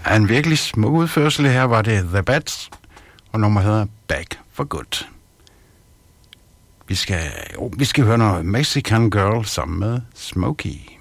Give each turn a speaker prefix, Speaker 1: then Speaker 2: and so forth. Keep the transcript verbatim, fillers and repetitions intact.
Speaker 1: Ja, en virkelig smuk udførsel. Her var det The Bats, og nummer hedder Back for Good. Vi skal, oh, vi skal høre noget Mexican Girl sammen med Smokey.